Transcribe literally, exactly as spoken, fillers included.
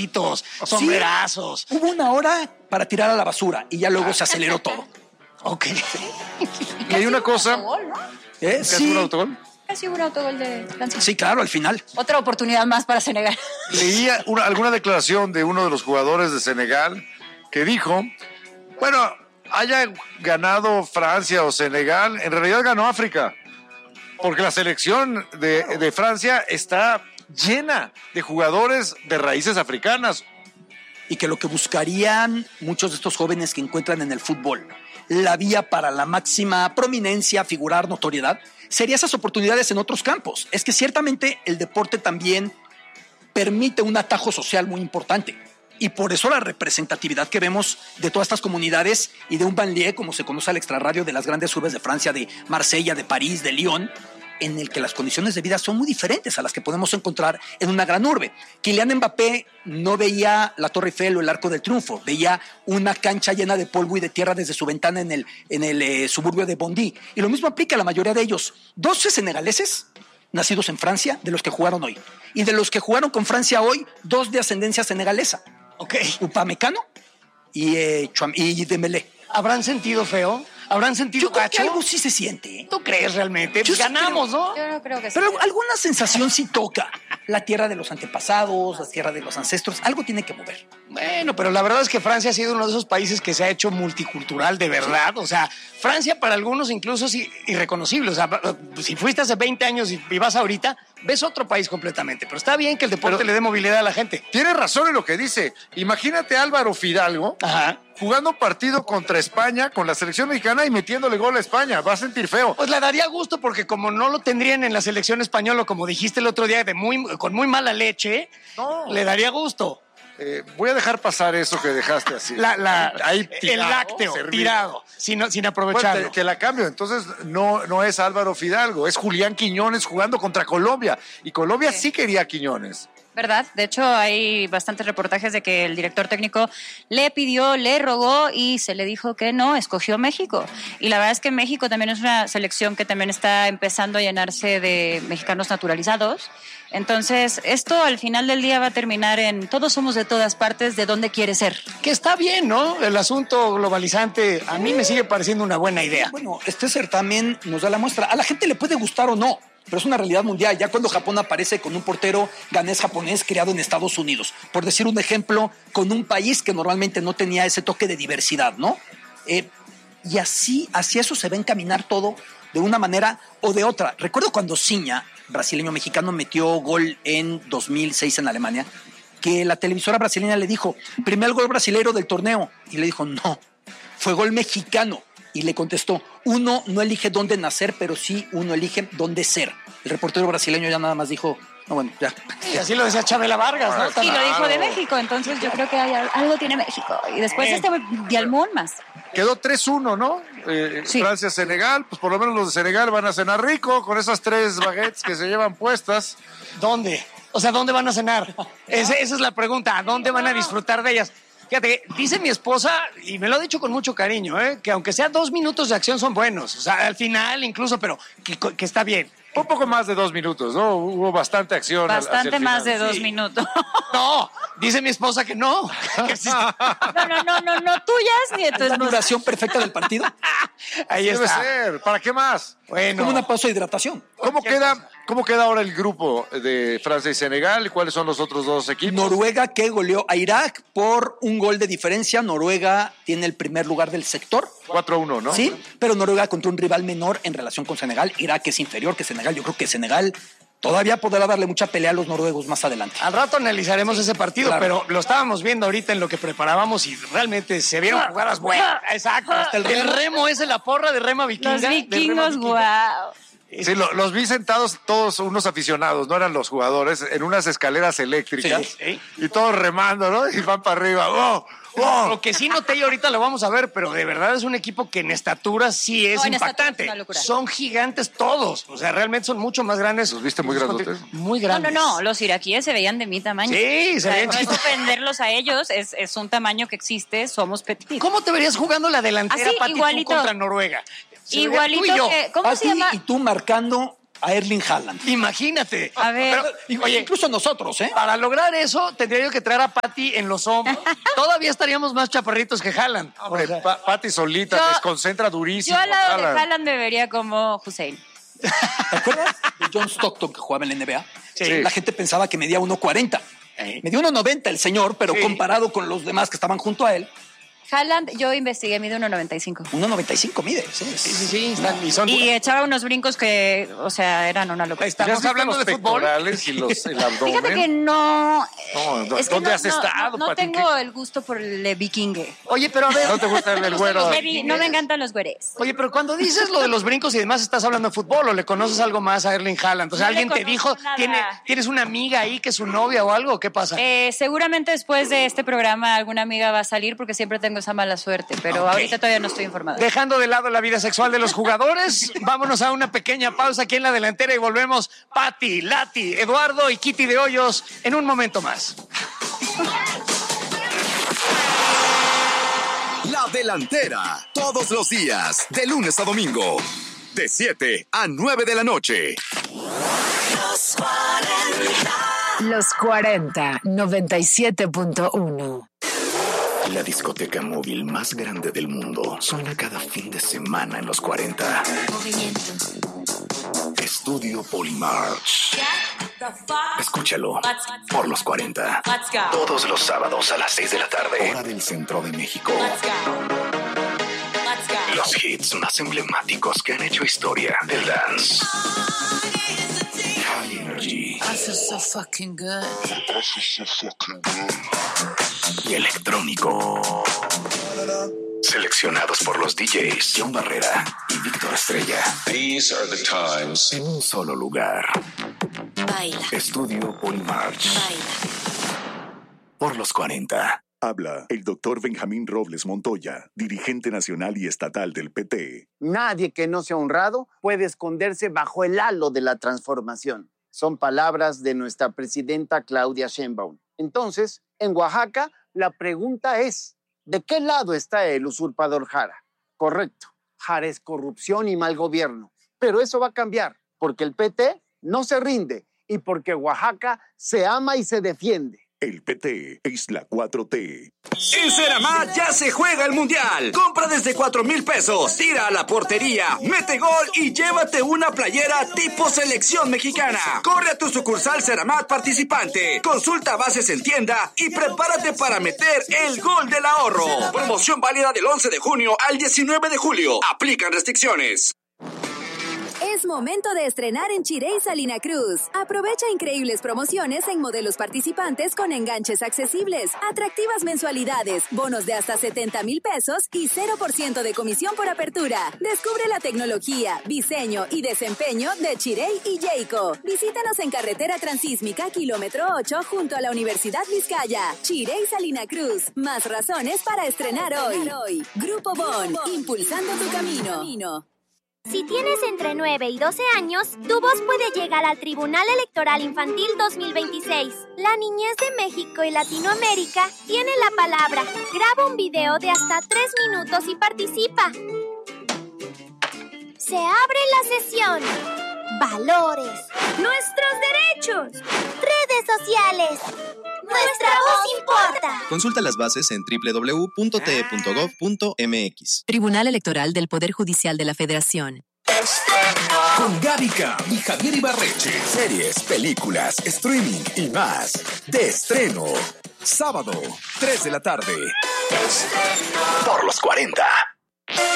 aplausiditos, sombrerazos. Sí, hubo una hora para tirar a la basura y ya luego se aceleró todo. Ok. Y hay una cosa... Autogol, ¿no? ¿Eh? ¿Casi Sí. un autogol? Casi un autogol de Francia. Sí, claro, al final. Otra oportunidad más para Senegal. Leía una, alguna declaración de uno de los jugadores de Senegal que dijo, bueno, haya ganado Francia o Senegal, en realidad ganó África, porque la selección de, de Francia está llena de jugadores de raíces africanas. Y que lo que buscarían muchos de estos jóvenes que encuentran en el fútbol, la vía para la máxima prominencia, figurar, notoriedad, sería esas oportunidades en otros campos. Es que ciertamente el deporte también permite un atajo social muy importante. Y por eso la representatividad que vemos de todas estas comunidades y de un banlieue, como se conoce al extrarradio, de las grandes urbes de Francia, de Marsella, de París, de Lyon, en el que las condiciones de vida son muy diferentes a las que podemos encontrar en una gran urbe. Kylian Mbappé no veía la Torre Eiffel o el Arco del Triunfo, veía una cancha llena de polvo y de tierra desde su ventana en el, en el eh, suburbio de Bondy. Y lo mismo aplica a la mayoría de ellos. doce senegaleses nacidos en Francia, de los que jugaron hoy. Y de los que jugaron con Francia hoy, dos de ascendencia senegalesa. Ok. Upamecano y, eh, Chouam- y Dembélé. ¿Habrán sentido feo? ¿Habrán sentido Yo creo que gacho? algo sí se siente. ¿eh? ¿Tú crees realmente? Yo Pues sí ganamos, ¿no? Yo no creo que sí. Pero alguna sensación sí toca. La tierra de los antepasados, la tierra de los ancestros, algo tiene que mover. Bueno, pero la verdad es que Francia ha sido uno de esos países que se ha hecho multicultural de verdad. O sea, Francia para algunos incluso es irreconocible. O sea, si fuiste hace veinte años y vas ahorita, ves otro país completamente. Pero está bien que el deporte Pero- le dé movilidad a la gente. Tiene razón en lo que dice. Imagínate a Álvaro Fidalgo Ajá. jugando partido contra España con la selección mexicana y metiéndole gol a España. Va a sentir feo. Pues le daría gusto porque como no lo tendrían en la selección española, como dijiste el otro día, de muy, con muy mala leche, No. le daría gusto. Eh, voy a dejar pasar eso que dejaste así. La, la, Ahí el tirado, lácteo, servido. tirado, sin, sin Bueno, aprovecharlo. te, te la cambio. Entonces, no, no es Álvaro Fidalgo, es Julián Quiñones jugando contra Colombia. Y Colombia sí, Sí. quería a Quiñones. ¿Verdad? De hecho, hay bastantes reportajes de que el director técnico le pidió, le rogó y se le dijo que no, escogió México. Y la verdad es que México también es una selección que también está empezando a llenarse de mexicanos naturalizados. Entonces, esto al final del día va a terminar en todos somos de todas partes, de dónde quiere ser. Que está bien, ¿no? El asunto globalizante a mí me sigue pareciendo una buena idea. Bueno, este certamen nos da la muestra. A la gente le puede gustar o no, pero es una realidad mundial. Ya cuando Japón aparece con un portero ganés japonés creado en Estados Unidos, por decir un ejemplo, con un país que normalmente no tenía ese toque de diversidad, ¿no? Eh, y así, hacia eso se va a encaminar todo de una manera o de otra. Recuerdo cuando Ciña, brasileño-mexicano, metió gol en dos mil seis en Alemania, que la televisora brasileña le dijo, primer gol brasileiro del torneo. Y le dijo, no, fue gol mexicano. Y le contestó, uno no elige dónde nacer, pero sí uno elige dónde ser. El reportero brasileño ya nada más dijo, no, bueno, ya. Y así lo decía Chabela Vargas, ¿no? Y lo dijo de México, entonces yo creo que hay, algo tiene México. Y después Bien. este Mundial más. Quedó tres uno, ¿no? Eh, Sí. Francia-Senegal, pues por lo menos los de Senegal van a cenar rico con esas tres baguettes que se llevan puestas. ¿Dónde? O sea, ¿dónde van a cenar? Ese- esa es la pregunta. ¿A dónde van a disfrutar de ellas? Fíjate, dice mi esposa, y me lo ha dicho con mucho cariño, ¿eh? Que aunque sea dos minutos de acción son buenos. O sea, al final incluso, pero que, que está bien. Un poco más de dos minutos, ¿no? Hubo bastante acción. al- hacia Bastante el más final. de dos Sí. minutos. No, dice mi esposa que no. Que sí. No, no, no, no, no tuyas ni de tu ¿Es la esposa. duración perfecta del partido? Ahí Debe está. ser. ¿Para qué más? Bueno, Como una pausa de hidratación. ¿Cómo Cualquier queda, cosa. ¿Cómo queda ahora el grupo de Francia y Senegal? ¿Y cuáles son los otros dos equipos? Noruega que goleó a Irak por un gol de diferencia. Noruega tiene el primer lugar del sector. cuatro a uno, ¿no? Sí, pero Noruega contra un rival menor en relación con Senegal. Irak es inferior que Senegal. Yo creo que Senegal todavía podrá darle mucha pelea a los noruegos más adelante. al rato analizaremos ese partido, claro. pero lo estábamos viendo ahorita en lo que preparábamos y realmente se vieron jugadas buenas. Exacto. el el, remo. remo ese, la porra de Rema Vikinga. Los de Rema vikingos, Vikinga. wow. Sí, lo- los vi sentados todos unos aficionados, no eran los jugadores, en unas escaleras eléctricas. Sí, sí. Y todos remando, ¿no? Y van para arriba. ¡Oh! ¡Oh! Lo que sí noté y ahorita lo vamos a ver, pero de verdad es un equipo que en estatura sí es No, en estatura impactante. es una locura. Son gigantes todos. O sea, realmente son mucho más grandes. ¿Los viste muy grandotes? Muy No, no, grandes. no, los iraquíes se veían de mi tamaño. Sí, se O sea, veían no es chiquitos. ofenderlos a ellos, es, es un tamaño que existe, somos petit. ¿Cómo te verías jugando la delantera, Así, Pati, tú igualito. contra Noruega? Se vería Igualito tú y yo. que, ¿cómo A se ti llama? y tú marcando a Erling Haaland. Imagínate. A ver. Pero, oye, incluso nosotros, ¿eh? para lograr eso, tendría yo que traer a Patty en los hombros. Todavía estaríamos más chaparritos que Haaland. Hombre, O sea, Pa- Pati solita Yo- desconcentra durísimo. Yo al lado Haaland. de Haaland me vería como Hussein. ¿Te acuerdas de John Stockton que jugaba en la N B A? Sí. La gente pensaba que medía uno cuarenta. Sí. Medía uno noventa el señor, pero Sí. comparado con los demás que estaban junto a él, Haaland, yo investigué, mide uno noventa y cinco. uno noventa y cinco mide. Sí, sí, sí, sí. Están, y son, Y echaba unos brincos que, o sea, eran una locura. Estamos ¿Ya has visto hablando los de fútbol. pectorales y los, el abdomen? Fíjate que no... No, es que ¿dónde no- has no- estado, No, no Pati? tengo el gusto por el vikingue. Oye, pero a ver. ¿No te gusta el, el güero? Levi, no me encantan los güeres. Oye, pero cuando dices lo de los brincos y demás, ¿estás hablando de fútbol o le conoces algo más a Erling Haaland? O sea, No le ¿alguien te conozco dijo, nada. ¿tiene, ¿tienes una amiga ahí que es su novia o algo? ¿Qué pasa? Eh, seguramente después de este programa alguna amiga va a salir porque siempre tengo esa mala suerte, pero Ok. ahorita todavía no estoy informada. Dejando de lado la vida sexual de los jugadores, vámonos a una pequeña pausa aquí en la delantera y volvemos Pati, Lati, Eduardo y Kitty de Hoyos en un momento más. La delantera, todos los días, de lunes a domingo, de siete a nueve de la noche. Los cuarenta, noventa y siete punto uno. La discoteca móvil más grande del mundo suena cada fin de semana en los cuarenta. Estudio Polymarch. Escúchalo por los cuarenta. Todos los sábados a las seis de la tarde, hora del centro de México. Los hits más emblemáticos que han hecho historia del dance. High Energy. I feel so fucking good. Y electrónico. Seleccionados por los D Js John Barrera y Víctor Estrella. These are the times. En un solo lugar. Baila, Estudio Polymarch. baila. Por los cuarenta. Habla el doctor Benjamín Robles Montoya, dirigente nacional y estatal del P T. Nadie que no sea honrado puede esconderse bajo el halo de la transformación. Son palabras de nuestra presidenta Claudia Sheinbaum. Entonces, en Oaxaca, la pregunta es, ¿de qué lado está el usurpador Jara? Correcto, Jara es corrupción y mal gobierno. Pero eso va a cambiar, porque el P T no se rinde y porque Oaxaca se ama y se defiende. El P T es la cuatro T. En Ceramat ya se juega el Mundial. Compra desde cuatro mil pesos, tira a la portería, mete gol y llévate una playera tipo selección mexicana. Corre a tu sucursal Ceramat participante, consulta bases en tienda y prepárate para meter el gol del ahorro. Promoción válida del once de junio al diecinueve de julio. Aplican restricciones. Es momento de estrenar en Chirey Salina Cruz. Aprovecha increíbles promociones en modelos participantes con enganches accesibles, atractivas mensualidades, bonos de hasta setenta mil pesos y cero por ciento de comisión por apertura. Descubre la tecnología, diseño y desempeño de Chirey y Jayco. Visítanos en carretera transísmica kilómetro ocho junto a la Universidad Vizcaya. Chirey Salina Cruz. Más razones para estrenar hoy. Grupo Bon, impulsando tu camino. Si tienes entre nueve y doce años, tu voz puede llegar al Tribunal Electoral Infantil dos mil veintiséis. La niñez de México y Latinoamérica tiene la palabra. Graba un video de hasta tres minutos y participa. Se abre la sesión. Valores. Nuestros derechos. Redes sociales. Nuestra voz importa. Consulta las bases en doble u doble u doble u punto t e punto gov punto m x. Tribunal Electoral del Poder Judicial de la Federación. Con Gavica y Javier Ibarreche. Series, películas, streaming y más. De estreno. Sábado, tres de la tarde. Por los cuarenta.